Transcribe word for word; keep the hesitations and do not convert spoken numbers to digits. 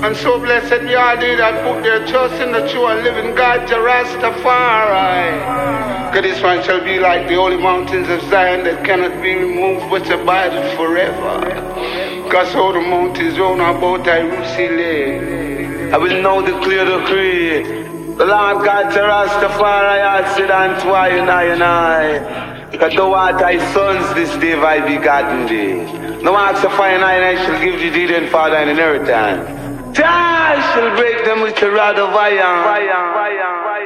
And so blessed be all they that put their trust in the true and living God, Jah Rastafari. Cause this one shall be like the holy mountains of Zion that cannot be removed but abideth forever. Cause all the mountains round about Jerusalem. I will now declare the decree. The Lord God Jah Rastafari hath said unto I and I and I, that thou art thy sons this day have I begotten thee. No ask of I and I, and I shall give thee deed and father and inheritance. I shall break them with a rod of iron.